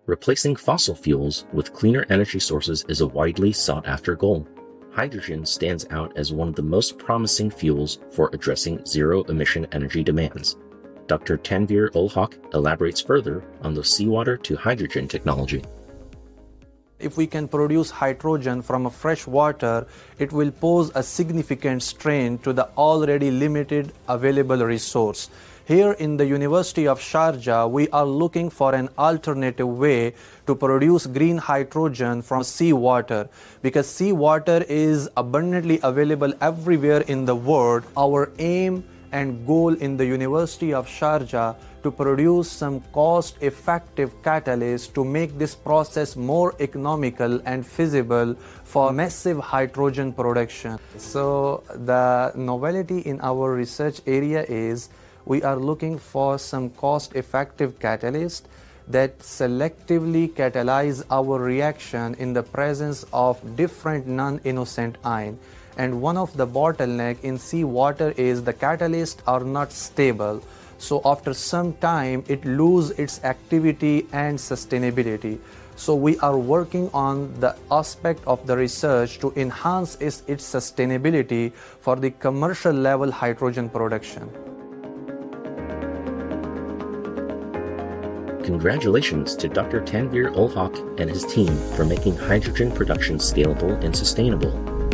Replacing fossil fuels with cleaner energy sources is a widely sought-after goal. Hydrogen stands out as one of the most promising fuels for addressing zero-emission energy demands. Dr. Tanvir Ulhak elaborates further on the seawater to hydrogen technology. If we can produce hydrogen from a fresh water, it will pose a significant strain to the already limited available resource. Here in the University of Sharjah, we are looking for an alternative way to produce green hydrogen from seawater. Because seawater is abundantly available everywhere in the world, our aim and goal in the University of Sharjah to produce some cost-effective catalyst to make this process more economical and feasible for massive hydrogen production. So the novelty in our research area is we are looking for some cost-effective catalyst that selectively catalyze our reaction in the presence of different non-innocent ions. And one of the bottlenecks in seawater is the catalysts are not stable. So after some time, it loses its activity and sustainability. So we are working on the aspect of the research to enhance its sustainability for the commercial level hydrogen production. Congratulations to Dr. Tanvir Ulhak and his team for making hydrogen production scalable and sustainable.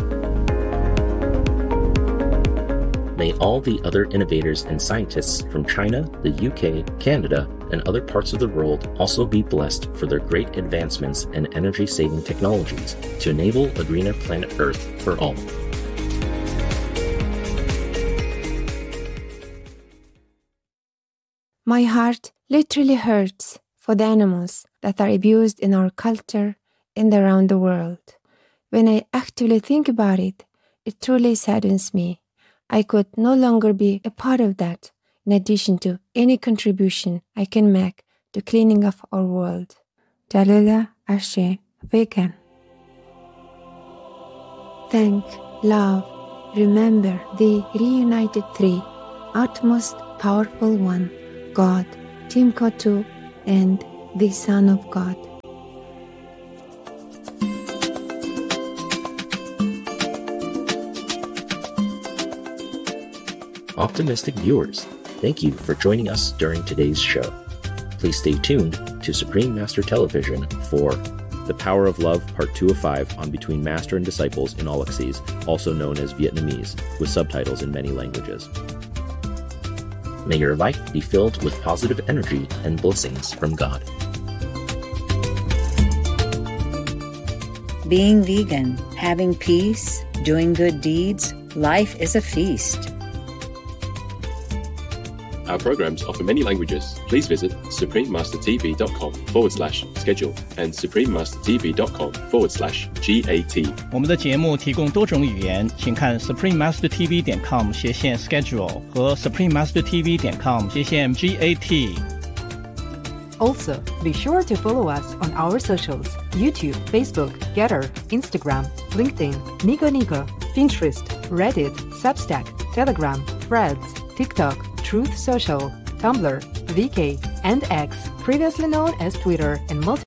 May all the other innovators and scientists from China, the UK, Canada, and other parts of the world also be blessed for their great advancements in energy-saving technologies to enable a greener planet Earth for all. My heart literally hurts for the animals that are abused in our culture and around the world. When I actively think about it, it truly saddens me. I could no longer be a part of that, in addition to any contribution I can make to cleaning up our world. Jalila Ashe, vegan. Thank, love, remember the reunited three, utmost powerful one, God, Timkotu, and the Son of God. Optimistic viewers, thank you for joining us during today's show. Please stay tuned to Supreme Master Television for The Power of Love Part 2 of 5 on Between Master and Disciples in Aulacese, also known as Vietnamese, with subtitles in many languages. May your life be filled with positive energy and blessings from God. Being vegan, having peace, doing good deeds, life is a feast. Our programs offer many languages. Please visit suprememastertv.com/schedule and suprememastertv.com/GAT. 我们的节目提供多种语言，请看 suprememastertv.com/schedule 和 suprememastertv.com/GAT. Also, be sure to follow us on our socials: YouTube, Facebook, Getter, Instagram, LinkedIn, Nico, Pinterest, Reddit, Substack, Telegram, Threads, TikTok, Truth Social, Tumblr, VK, and X, previously known as Twitter, and multiple